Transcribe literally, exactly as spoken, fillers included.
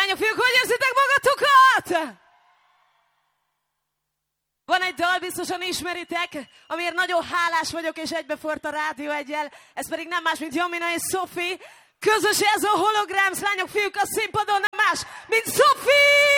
Lányok, fiúk, hogy érzitek magatokat? Van egy dal, biztosan ismeritek, amiért nagyon hálás vagyok, és egybefort a Rádió Eggyel. Ez pedig nem más, mint Jamina és Sophie. Közös ez a Holograms, lányok, fiúk, a színpadon nem más, mint Sophie!